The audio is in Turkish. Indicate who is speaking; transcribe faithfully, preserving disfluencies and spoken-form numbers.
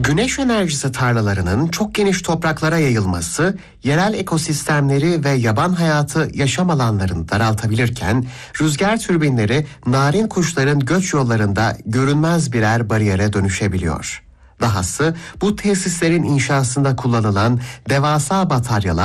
Speaker 1: Güneş enerjisi tarlalarının çok geniş topraklara yayılması, yerel ekosistemleri ve yaban hayatı yaşam alanlarını daraltabilirken, rüzgar türbinleri narin kuşların göç yollarında görünmez birer bariyere dönüşebiliyor. Dahası bu tesislerin inşasında kullanılan devasa bataryalar